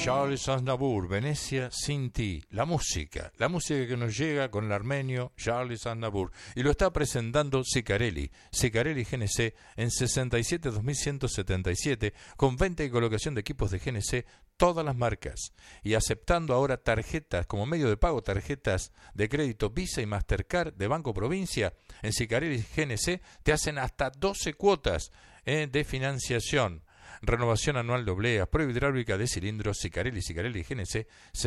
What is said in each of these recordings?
Charles Aznavour, Venecia sin ti, la música que nos llega con el armenio Charles Aznavour, y lo está presentando Sicarelli GNC en 67.2177, con venta y colocación de equipos de GNC, todas las marcas, y aceptando ahora tarjetas como medio de pago, tarjetas de crédito Visa y Mastercard de Banco Provincia. En Sicarelli GNC te hacen hasta 12 cuotas de financiación. Renovación anual de obleas, prueba hidráulica de cilindros, Sicarelli GNC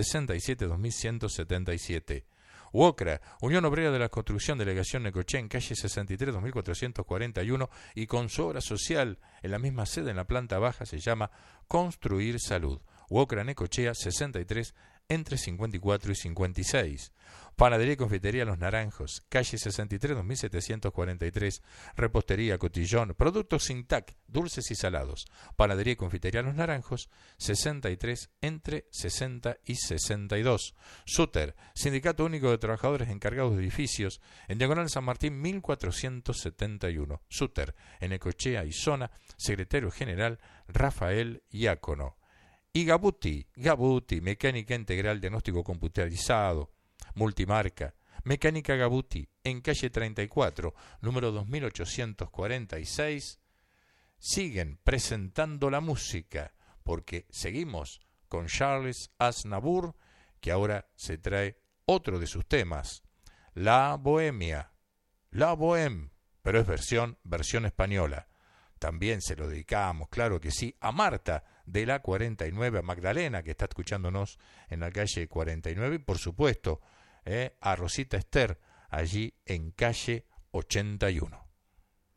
67.2177. UOCRA, Unión Obrera de la Construcción, Delegación Necochea, en calle 63, 2441, y con su obra social en la misma sede, en la planta baja, se llama Construir Salud. UOCRA Necochea 63, entre 54 y 56. Panadería y Confitería Los Naranjos, calle 63, 2743, Repostería Cotillón, productos Sintac, dulces y salados. Panadería y Confitería Los Naranjos, 63, entre 60 y 62. Suter, Sindicato Único de Trabajadores Encargados de Edificios, en Diagonal San Martín 1471. Suter, en Necochea y zona, secretario general Rafael Iácono. Y Gabuti, mecánica integral, diagnóstico computarizado, multimarca, Mecánica Gabuti, en calle 34, número 2846, siguen presentando la música, porque seguimos con Charles Aznavour, que ahora se trae otro de sus temas, La Bohème, pero es versión española. También se lo dedicamos, claro que sí, a Marta de la 49, a Magdalena, que está escuchándonos en la calle 49, y por supuesto a Rosita Esther, allí en calle 81.